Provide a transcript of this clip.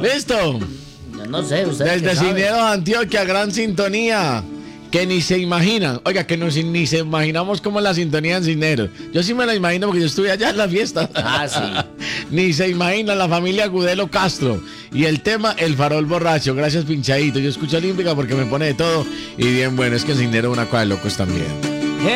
¿Listo? Yo no sé, usted. Desde Cisneros, Antioquia, gran sintonía. Que ni se imaginan. Oiga, que ni se imaginamos cómo es la sintonía en Cisneros. Yo sí me la imagino porque yo estuve allá en la fiesta. Ah, sí. Ni se imagina la familia Gudelo Castro. Y el tema, El Farol Borracho. Gracias, Pinchadito. Yo escucho Olímpica porque me pone de todo. Y bien, bueno, es que en Cisneros una cosa de locos también.